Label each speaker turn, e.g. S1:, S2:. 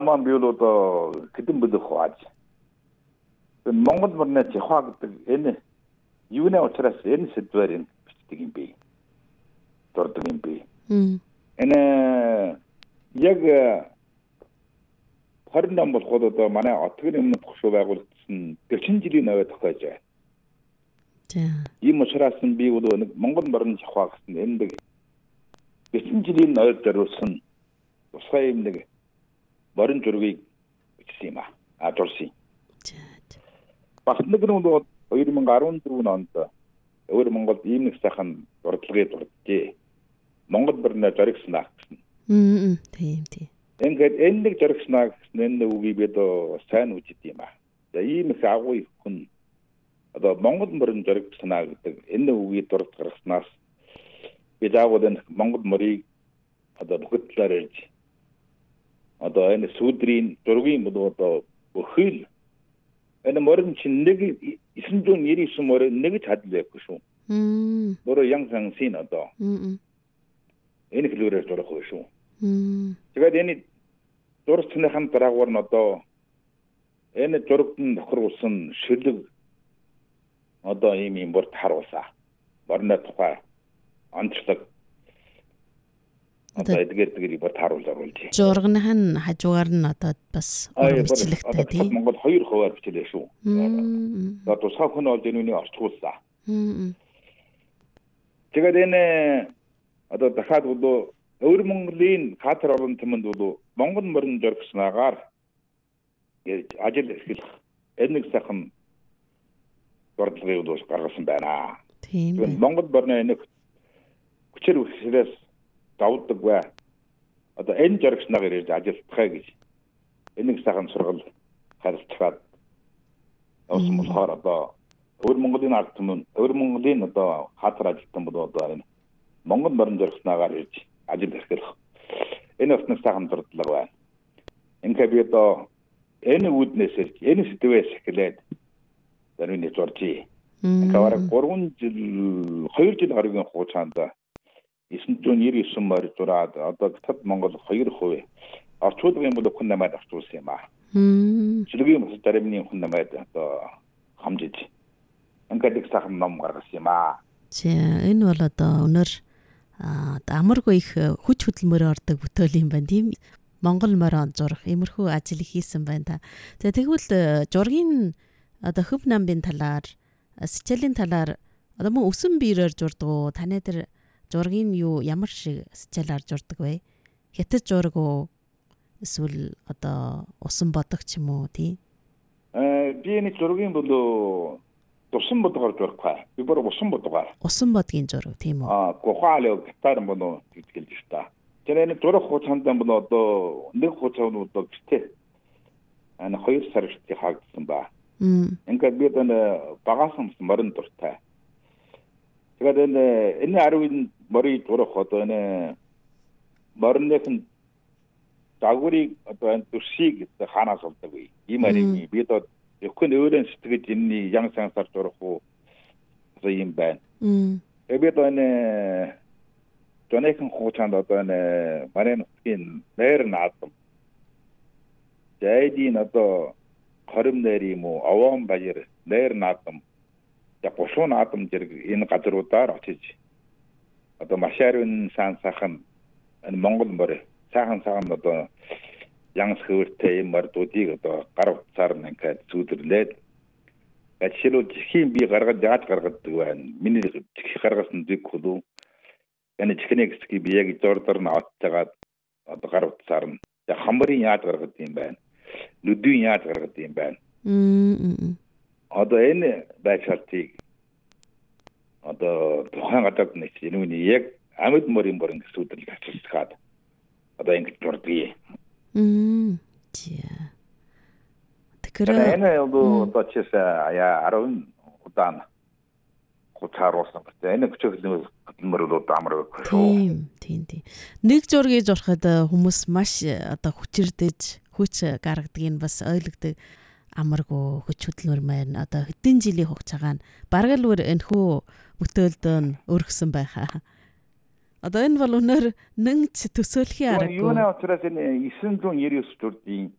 S1: маань би бол одоо хэдэн бэлэх хааж. Монгол мөрнө жихаа гэдэг энэ юуны учраас энэ сэдвээр бичдэг юм бэ? Дурдаг юм бэ? Энэ яг 20 нам болоход одоо манай отгын өмнө төгсөө байгуулагдсан 40 жилийн аваа тохиож байна. Ийм учраас би бол нэг Монгол морин жихаа гэсэн энэ 40 жилийн ойр зориулсан тусгай юм нэг морин зургийг бичсэн юм аа. Дурсан. Бас нэг нь бол 2014 онд өөр Монголд ийм нэг сайхан дурдлагыг дурджээ. Монгол морины зоригснаа гэсэн.
S2: Тийм.
S1: Ингээд энэ нэг зоригснаа гэсэн энэ үгийг бид сайн үжид юм аа. За ийм их агуу хүн одоо Монгол морин зоригснаа гэдэг энэ үгийг дурд гаргаснаас бид аавууд энэ Монгол морийг одоо бүгд талаар ирж одоо энэ сүдрийн зургийн бол одоо өхөл энэ морин чинь нэг 999 морин нэг ч хадл байхгүй шүү. Бороо янсан син одоо. Энэ хэлбэрээр зурах байх шүү. Тэгээд энэ зурцныхан дараагаар нь одоо энэ зурагт нь тохируулсан шүлэг одоо ийм бүрт харуулсан. Морины тухай онцлог одоо эдгээр бүрт харуулж.
S2: Зургынхан хажуугаар нь одоо бас бичлэгтэй тийм.
S1: Монгол 2% бичлээ шүү. Одоо тусгай хүн бол энэ орчуулсан. Тэгээд энэ одоо дахиад бол өөр Монголын катар орон тэмэнд бол Монгол морин зоригснаагаар ажил эрхлэх энэ нэг сайхан дурдлагыг бол гаргасан байна.
S2: Тийм.
S1: Монгол морины нэг хүчээр үсрээс давдаг бай. Одоо энэ зоригснаагаар ирж ажилтгахаа гэж энэ нэг сайхан сургал харилцаад явсан болохоор одоо өөр Монголын ард түмэн өөр Монголын одоо катар ажилтан бол одоо энэ Монгол морин зоригснаагаар ирж ажил эрхлэх энэ бас нэг сайхан дурдлага байна. Ингээд би одоо энэ үүднээс энэ сэдвээс эхлээд зарим нэг зуржээ. Ингээд 3 жил 2 жил гаруйгийн хугацаанд 999 морь зураад одоо Татад Монгол 2% орчуулгын юм бол хүн намайг орчуулсан юм аа. Шүлгийн бас заримны хүн намайг одоо хамжиж ингээд их сайхан ном гаргасан юм аа.
S2: Энэ бол одоо өнөр амаргүй их хүч хөдөлмөрөөр ордог бүтээл юм байна тийм. Монгол морин зурах иймэрхүү ажил хийсэн байна та. Тэгвэл зургийн одоо хөв намбын талаар сэчэлийн талаар одоо мөн өсөн биерээр зурдаг уу? Таны дээр зургийн юу ямар шиг сэчээлээр зурдаг вэ? Хятад зураг уу? Эсвэл одоо усан бодог ч юм уу тий?
S1: Би энэ зургийн бол усан бодгоор зурхгүй. Би бүр усан бодгоор.
S2: Усан бодгийн зураг тийм үү?
S1: Гохаалог гитар мөн гэж хэлж та. Тэр энэ зураг хугацаанд бол одоо нэг хугацаанд одоо гэртээ энэ 2 сар гэртээ хаагдсан ба. Ингээд би энэ багаасан морин дуртай. Тэгээд энэ 10 морийг зурах одоо энэ морины дагварыг одоо энэ дүрсийг хаанаас олдог вэ? Ийм арийн би одоо өхөн өөрийн сэтгэж энэ ян сансаар зурах уу юм байна. Би одоо энэ тонэхэн хугацаанд одоо энэ манай нутгийн нэр наадам. Зайдын одоо хорим нэр юм уу, овоон баяр, нэр наадам. Яг бушуу наадам зэрэг энэ газруудаар очиж одоо машарын сансахан энэ Монгол морь сайхан одоо янс хөвөртэй юм мордуудыг одоо гар утсаар нь ингээд зүудэрлээд жишээлбэл чихийн би гаргаад яаж гаргадаг байна. Миний чих гаргасан зүг хөлөө энэ чихний хэсгийг би яг зурдаар нь аваад одоо гар утсаар нь хамрын яаж гаргадаг юм байна. Нүдийн яаж гаргадаг юм байна. Одоо энэ байшаалтыг одоо тухайн гадаад нэг энэ яг амьд морин зүудэрлэж ажиллаад одоо ингэж зурдаг. Тэгэхээр энэ одоо чишээ 10 удаан хуцааруулсан гэдэг. Энэ хөдөлмөр бол амар шүү.
S2: Тийм. Нэг зургийг зурхад хүмүүс маш одоо хүчирдэж хүч гаргадаг нь бас ойлгодог амаргүй хүч хөдөлмөр маань одоо хэдэн жилийн хугацаагаар бараг л энэхүү бүтээлд өргөсөн байхаа. Одоо энэ бол өнөр нэг төсөөлхийн аргагүй.
S1: Юуны учраас энэ 999 төрлийн